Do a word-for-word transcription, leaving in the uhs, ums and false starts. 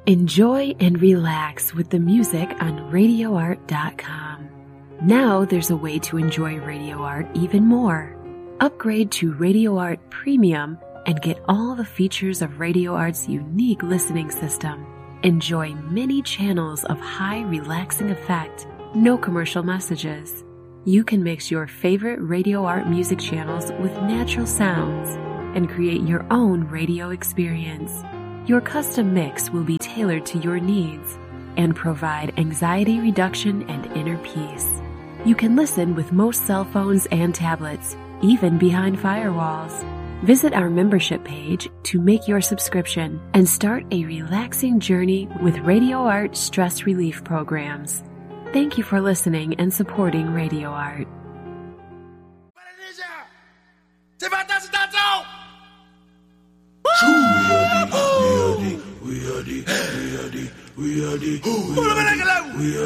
Enjoy and relax with the music on radio art dot com. Now there's a way to enjoy Radio Art even more. Upgrade to Radio Art Premium and get all the features of Radio Art's unique listening system. Enjoy many channels of high relaxing effect, no commercial messages. You can mix your favorite Radio Art music channels with natural sounds and create your own radio experience. Your custom mix will be tailored to your needs and provide anxiety reduction and inner peace. You can listen with most cell phones and tablets, even behind firewalls. Visit our membership page to make your subscription and start a relaxing journey with Radio Art stress relief programs. Thank you for listening and supporting Radio Art. We are the, we are the, we are the, we are the, we are the, we are